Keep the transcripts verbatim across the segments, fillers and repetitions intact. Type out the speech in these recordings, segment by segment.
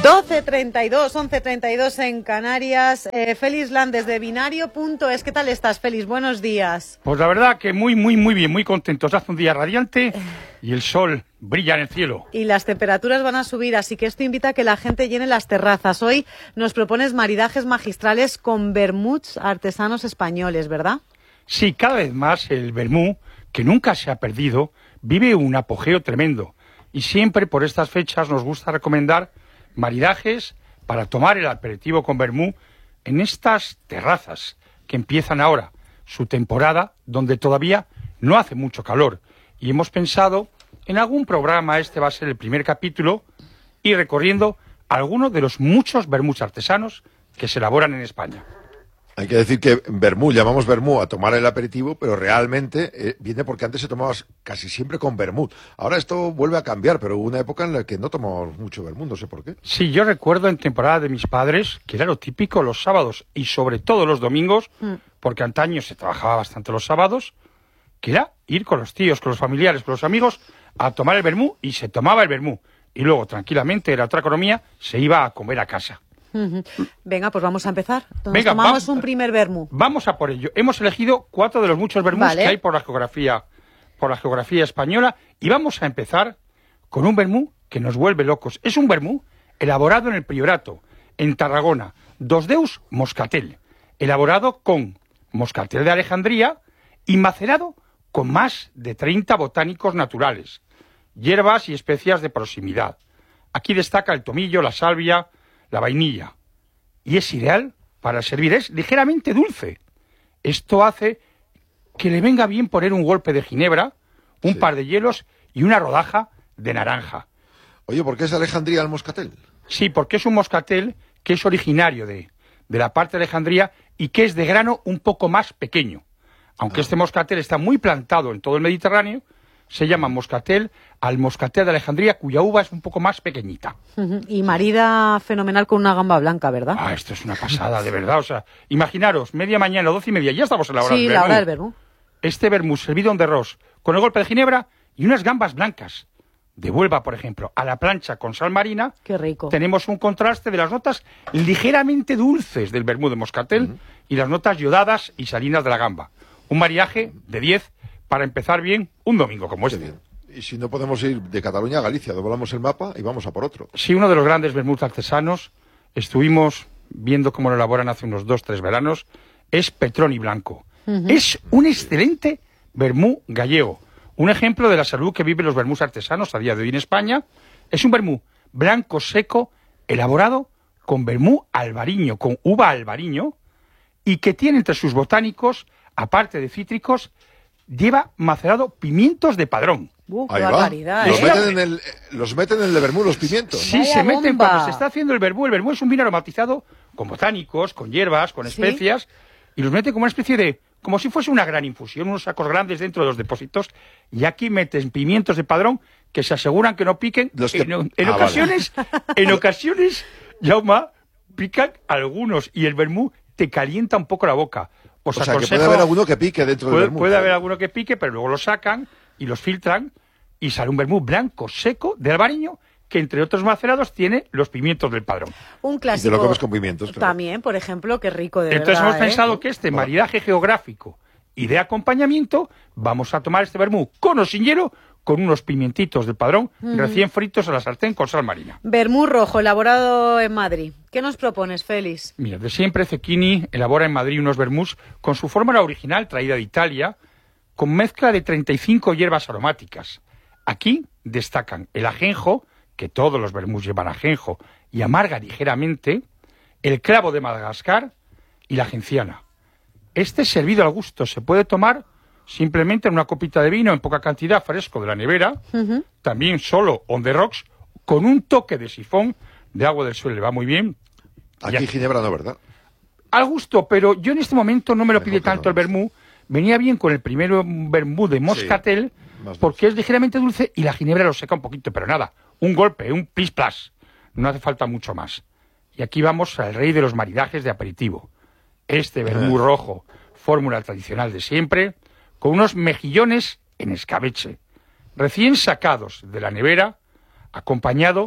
doce treinta y dos, once treinta y dos en Canarias. Eh, Félix Lan desde binario punto es. ¿Qué tal estás, Félix? Buenos días. Pues la verdad que muy, muy, muy bien, muy contentos. Hace un día radiante y el sol brilla en el cielo. Y las temperaturas van a subir, así que esto invita a que la gente llene las terrazas. Hoy nos propones maridajes magistrales con vermuts artesanos españoles, ¿verdad? Sí, cada vez más el vermú, que nunca se ha perdido, vive un apogeo tremendo. Y siempre por estas fechas nos gusta recomendar maridajes para tomar el aperitivo con vermú en estas terrazas que empiezan ahora su temporada, donde todavía no hace mucho calor. Y hemos pensado en algún programa, este va a ser el primer capítulo, y recorriendo algunos de los muchos vermús artesanos que se elaboran en España. Hay que decir que vermú, llamamos vermú a tomar el aperitivo, pero realmente eh, viene porque antes se tomaba casi siempre con vermut. Ahora esto vuelve a cambiar, pero hubo una época en la que no tomábamos mucho vermú, no sé por qué. Sí, yo recuerdo en temporada de mis padres que era lo típico los sábados y sobre todo los domingos, mm. porque antaño se trabajaba bastante los sábados, que era ir con los tíos, con los familiares, con los amigos a tomar el vermú, y se tomaba el vermú. Y luego, tranquilamente, era otra economía, se iba a comer a casa. Uh-huh. Venga, pues vamos a empezar. Nos Venga, tomamos va, un primer vermú. Vamos a por ello. Hemos elegido cuatro de los muchos vermús vale. que hay por la geografía, por la geografía española, y vamos a empezar con un vermú que nos vuelve locos. Es un vermú elaborado en el Priorato, en Tarragona, Dos Deus Moscatel, elaborado con moscatel de Alejandría y macerado con más de treinta botánicos naturales, hierbas y especias de proximidad. Aquí destaca el tomillo, la salvia, la vainilla, y es ideal para servir, es ligeramente dulce. Esto hace que le venga bien poner un golpe de ginebra, un sí. par de hielos y una rodaja de naranja. Oye, ¿por qué es Alejandría el moscatel? Sí, porque es un moscatel que es originario de, de la parte de Alejandría y que es de grano un poco más pequeño. Aunque ah. este moscatel está muy plantado en todo el Mediterráneo, se llama moscatel al moscatel de Alejandría, cuya uva es un poco más pequeñita. Uh-huh. Y marida fenomenal con una gamba blanca, ¿verdad? Ah, esto es una pasada, de verdad. O sea, imaginaros, media mañana, doce y media, ya estamos en la hora sí, del vermú. Sí, la hora del vermú. Este vermú servido en de arroz, con el golpe de ginebra y unas gambas blancas. De Huelva, por ejemplo, a la plancha con sal marina. Qué rico. Tenemos un contraste de las notas ligeramente dulces del vermú de moscatel uh-huh. y las notas yodadas y salinas de la gamba. Un maridaje de diez para empezar bien un domingo como este. Bien. Y si no podemos ir de Cataluña a Galicia, doblamos el mapa y vamos a por otro. Sí, uno de los grandes vermuts artesanos, estuvimos viendo cómo lo elaboran hace unos dos, tres veranos, es Petroni Blanco. Uh-huh. Es un excelente vermú gallego. Un ejemplo de la salud que viven los vermús artesanos a día de hoy en España. Es un vermú blanco seco, elaborado con vermú albariño, con uva albariño, y que tiene entre sus botánicos, aparte de cítricos, lleva macerado pimientos de Padrón. Uh, ¡Qué barbaridad! Los, ¿eh? meten en el, los meten en el vermú, los pimientos. Sí, Vaya se meten bomba. cuando se está haciendo el vermú. El vermú es un vino aromatizado con botánicos, con hierbas, con especias, ¿sí? Y los meten como una especie de, como si fuese una gran infusión, unos sacos grandes dentro de los depósitos, y aquí meten pimientos de Padrón que se aseguran que no piquen. Los que... En, en ah, ocasiones, vale. en ocasiones, Jaume, pican algunos, y el vermú te calienta un poco la boca. Os o sea, aconsejo, que puede haber alguno que pique dentro puede, del vermú. Puede haber alguno que pique, pero luego lo sacan y los filtran y sale un vermú blanco, seco, de albariño, que entre otros macerados tiene los pimientos del Padrón. Un clásico. Y te lo comes con pimientos, claro. También, por ejemplo, qué rico de Entonces verdad, hemos pensado ¿eh? que este maridaje geográfico y de acompañamiento, vamos a tomar este vermú con o sin hielo, con unos pimientitos del Padrón, mm. recién fritos a la sartén con sal marina. Vermú rojo, elaborado en Madrid. ¿Qué nos propones, Félix? Mira, de siempre Cecchini elabora en Madrid unos vermús con su fórmula original traída de Italia, con mezcla de treinta y cinco hierbas aromáticas. Aquí destacan el ajenjo, que todos los vermús llevan ajenjo y amarga ligeramente, el clavo de Madagascar y la genciana. Este servido al gusto se puede tomar simplemente en una copita de vino en poca cantidad, fresco de la nevera, uh-huh. también solo on the rocks, con un toque de sifón de agua del suelo, le va muy bien. Aquí ya. Ginebra no, ¿verdad? Al gusto, pero yo en este momento no me lo pide tanto no. el vermú. Venía bien con el primero vermú de moscatel, sí, porque es ligeramente dulce y la ginebra lo seca un poquito, pero nada, un golpe, un plis plas, no hace falta mucho más. Y aquí vamos al rey de los maridajes de aperitivo. Este vermú uh-huh. rojo, fórmula tradicional de siempre, con unos mejillones en escabeche, recién sacados de la nevera, acompañado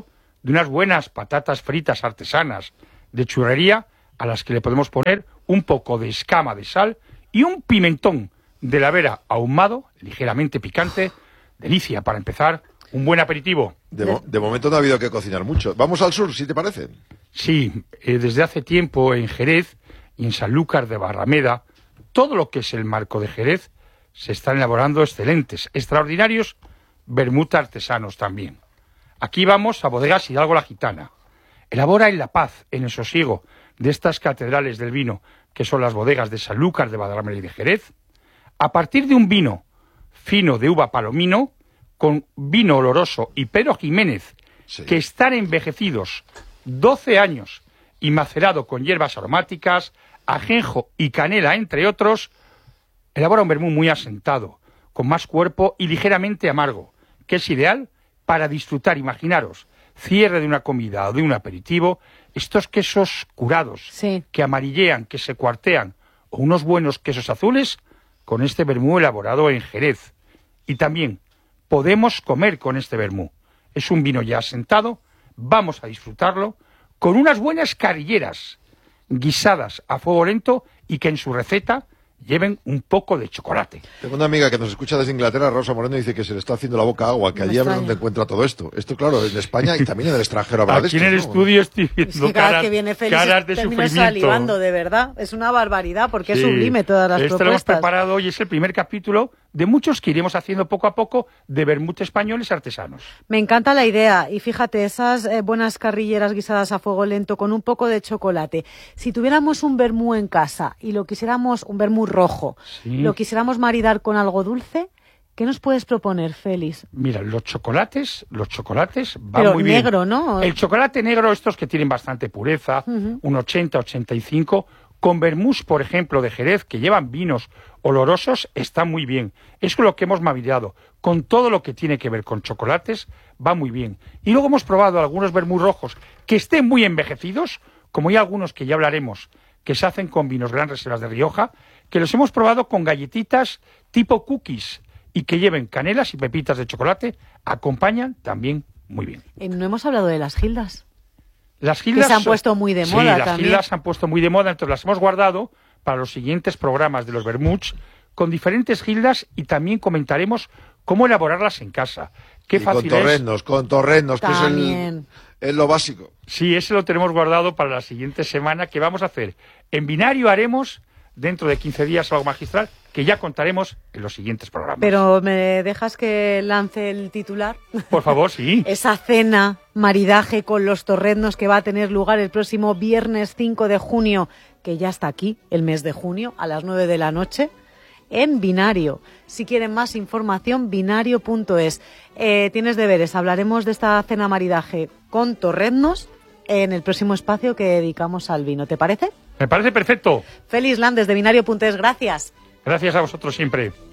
de unas buenas patatas fritas artesanas de churrería, a las que le podemos poner un poco de escama de sal y un pimentón de la Vera ahumado, ligeramente picante. Delicia para empezar un buen aperitivo. De, mo de momento no ha habido que cocinar mucho. Vamos al sur, si te parece. Sí, eh, desde hace tiempo en Jerez y en Sanlúcar de Barrameda, todo lo que es el marco de Jerez, se están elaborando excelentes, extraordinarios vermut artesanos también. Aquí vamos a Bodegas Hidalgo la Gitana. Elabora en la paz, en el sosiego de estas catedrales del vino, que son las bodegas de Sanlúcar de Barrameda y de Jerez, a partir de un vino fino de uva palomino, con vino oloroso y Pero Jiménez, sí, que están envejecidos doce años y macerado con hierbas aromáticas, ajenjo y canela, entre otros, elabora un vermú muy asentado, con más cuerpo y ligeramente amargo, que es ideal para disfrutar. Imaginaros, cierre de una comida o de un aperitivo, estos quesos curados, sí, que amarillean, que se cuartean, o unos buenos quesos azules, con este vermú elaborado en Jerez. Y también podemos comer con este vermú. Es un vino ya asentado, vamos a disfrutarlo con unas buenas carrilleras guisadas a fuego lento y que en su receta lleven un poco de chocolate. Tengo una amiga que nos escucha desde Inglaterra, Rosa Moreno, y dice que se le está haciendo la boca agua, que allí a ver dónde encuentra todo esto. Esto, claro, en España y también en el extranjero habrá de esto. Aquí en el ¿no? estudio estoy viendo es que caras, cada que viene Félix caras de termino sufrimiento. salivando, de verdad. Es una barbaridad, porque Sí, es sublime todas las esto propuestas. lo hemos preparado y es el primer capítulo de muchos que iremos haciendo poco a poco de vermut españoles artesanos. Me encanta la idea. Y fíjate, esas eh, buenas carrilleras guisadas a fuego lento con un poco de chocolate. Si tuviéramos un vermú en casa y lo quisiéramos, un vermú rojo, sí, lo quisiéramos maridar con algo dulce, ¿qué nos puedes proponer, Félix? Mira, los chocolates, los chocolates van Pero muy bien. Pero negro, ¿no? El chocolate negro, estos que tienen bastante pureza, uh-huh, un ochenta, ochenta y cinco, con vermús, por ejemplo, de Jerez, que llevan vinos olorosos, está muy bien. Eso es lo que hemos maridado. Con todo lo que tiene que ver con chocolates, va muy bien. Y luego hemos probado algunos vermús rojos que estén muy envejecidos, como hay algunos que ya hablaremos, que se hacen con vinos Gran Reservas de Rioja, que los hemos probado con galletitas tipo cookies y que lleven canelas y pepitas de chocolate, acompañan también muy bien. Eh, no hemos hablado de las gildas. Las gildas que se han puesto muy de moda sí, las también. gildas se han puesto muy de moda, entonces las hemos guardado para los siguientes programas de los vermuts con diferentes gildas y también comentaremos cómo elaborarlas en casa. Qué y fácil con torrenos, es. con torrenos, que es, el, es lo básico. Sí, ese lo tenemos guardado para la siguiente semana, que vamos a hacer. En binario haremos, dentro de quince días, algo magistral, que ya contaremos en los siguientes programas. Pero ¿me dejas que lance el titular? Por favor, sí. Esa cena, maridaje con los torreznos que va a tener lugar el próximo viernes cinco de junio, que ya está aquí, el mes de junio, a las nueve de la noche, en Binario. Si quieren más información, binario punto es. Eh, tienes deberes, hablaremos de esta cena maridaje con torreznos en el próximo espacio que dedicamos al vino. ¿Te parece? Me parece perfecto. Félix Landes de binario punto es, gracias. Gracias a vosotros siempre.